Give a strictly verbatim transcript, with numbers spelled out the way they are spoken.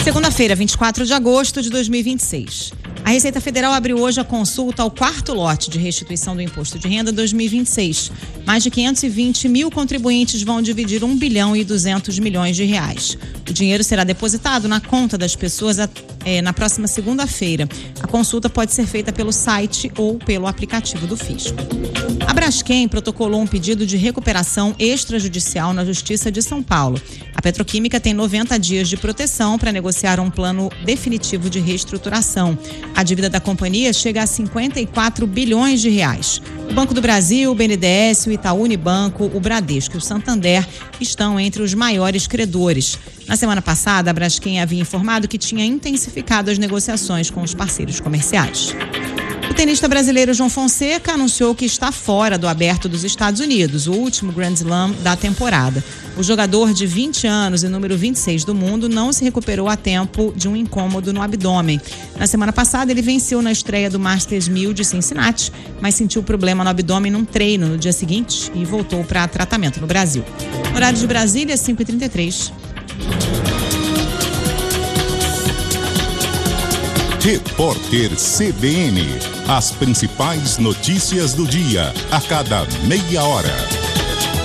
Segunda-feira, vinte e quatro de agosto de dois mil e vinte e seis. A Receita Federal abriu hoje a consulta ao quarto lote de restituição do Imposto de Renda dois mil e vinte e seis. Mais de quinhentos e vinte mil contribuintes vão dividir um bilhão e duzentos milhões de reais. O dinheiro será depositado na conta das pessoas é, na próxima segunda-feira. A consulta pode ser feita pelo site ou pelo aplicativo do Fisco. A Braskem protocolou um pedido de recuperação extrajudicial na Justiça de São Paulo. A petroquímica tem noventa dias de proteção para negociar um plano definitivo de reestruturação. A dívida da companhia chega a cinquenta e quatro bilhões de reais. O Banco do Brasil, o B N D E S, o Itaú Unibanco, o Bradesco e o Santander estão entre os maiores credores. Na semana passada, a Braskem havia informado que tinha intensificado as negociações com os parceiros comerciais. O tenista brasileiro João Fonseca anunciou que está fora do Aberto dos Estados Unidos, o último Grand Slam da temporada. O jogador de vinte anos e número vinte e seis do mundo não se recuperou a tempo de um incômodo no abdômen. Na semana passada, ele venceu na estreia do Masters mil de Cincinnati, mas sentiu problema no abdômen num treino no dia seguinte e voltou para tratamento no Brasil. Horário de Brasília, cinco e trinta e três. Repórter C B N. As principais notícias do dia, a cada meia hora.